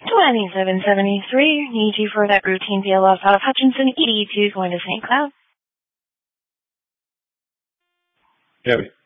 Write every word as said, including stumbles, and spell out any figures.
twenty-seven seventy-three, need you for that routine P L S out of Hutchinson, eighty-two going to Saint Cloud. Heavy.